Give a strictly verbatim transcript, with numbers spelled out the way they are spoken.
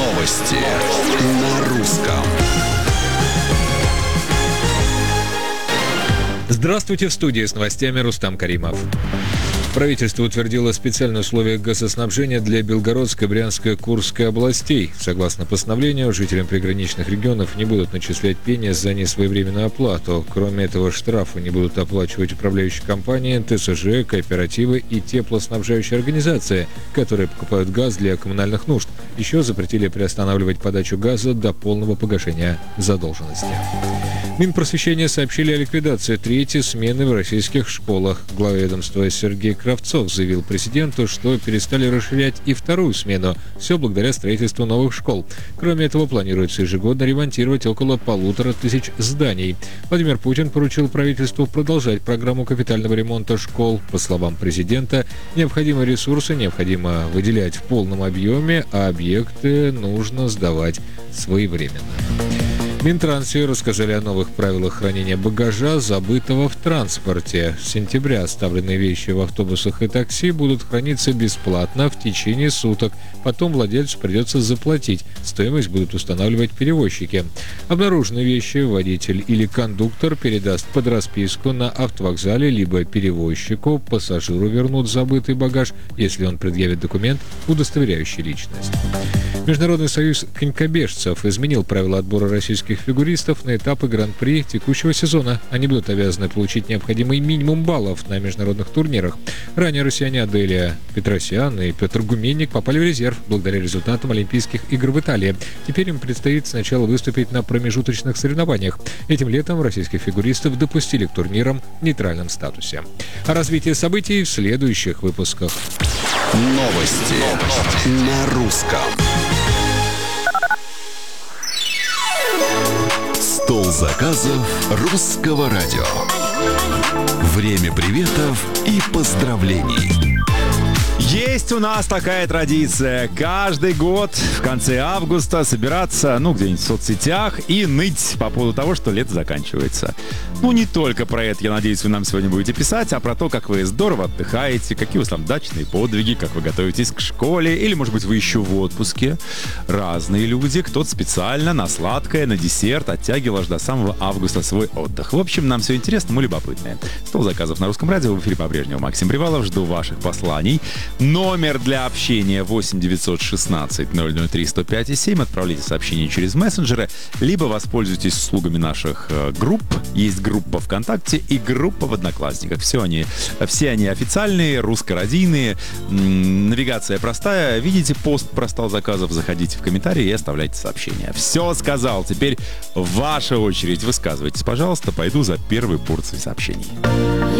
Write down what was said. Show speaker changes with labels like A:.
A: Новости на русском.
B: Здравствуйте, в студии с новостями Рустам Каримов. Правительство утвердило специальные условия газоснабжения для Белгородской, Брянской, Курской областей. Согласно постановлению, жителям приграничных регионов не будут начислять пени за несвоевременную оплату. Кроме этого, штрафы не будут оплачивать управляющие компании, ТСЖ, кооперативы и теплоснабжающие организации, которые покупают газ для коммунальных нужд. Еще запретили приостанавливать подачу газа до полного погашения задолженности. Минпросвещения сообщили о ликвидации третьей смены в российских школах. Глава ведомства Сергей Кравцов заявил президенту, что перестали расширять и вторую смену. Все благодаря строительству новых школ. Кроме этого, планируется ежегодно ремонтировать около полутора тысяч зданий. Владимир Путин поручил правительству продолжать программу капитального ремонта школ. По словам президента, необходимые ресурсы необходимо выделять в полном объеме, а объекты нужно сдавать своевременно. Минтрансе рассказали о новых правилах хранения багажа, забытого в транспорте. С сентября оставленные вещи в автобусах и такси будут храниться бесплатно в течение суток. Потом владельцу придется заплатить. Стоимость будут устанавливать перевозчики. Обнаруженные вещи водитель или кондуктор передаст под расписку на автовокзале, либо перевозчику. Пассажиру вернут забытый багаж, если он предъявит документ, удостоверяющий личность. Международный союз конькобежцев изменил правила отбора российских фигуристов на этапы Гран-при текущего сезона. Они будут обязаны получить необходимый минимум баллов на международных турнирах. Ранее россияне Аделия Петросян и Петр Гуменник попали в резерв благодаря результатам Олимпийских игр в Италии. Теперь им предстоит сначала выступить на промежуточных соревнованиях. Этим летом российских фигуристов допустили к турнирам в нейтральном статусе. О развитии событий в следующих выпусках.
A: Новости, Новости. на русском. Стол заказов русского радио. Время приветов и поздравлений.
C: Есть у нас такая традиция. Каждый год в конце августа собираться, ну, где-нибудь в соцсетях и ныть по поводу того, что лето заканчивается. Ну, не только про это, я надеюсь, вы нам сегодня будете писать, а про то, как вы здорово отдыхаете, какие у вас там дачные подвиги, как вы готовитесь к школе, или, может быть, вы еще в отпуске. Разные люди, кто-то специально на сладкое, на десерт оттягивал аж до самого августа свой отдых. В общем, нам все интересно, мы любопытные. Стол заказов на русском радио, в эфире по-прежнему Максим Привалов, жду ваших посланий. Номер для общения восемь девятьсот шестнадцать ноль ноль три сто пять и семь. Отправляйте сообщение через мессенджеры, либо воспользуйтесь услугами наших э, групп. Есть группа ВКонтакте и группа в Одноклассниках. Все они, все они официальные, русско-радийные. М-м, навигация простая. Видите пост про стол заказов, заходите в комментарии и оставляйте сообщения. Все сказал. Теперь ваша очередь. Высказывайтесь, пожалуйста. Пойду за первой порцией сообщений.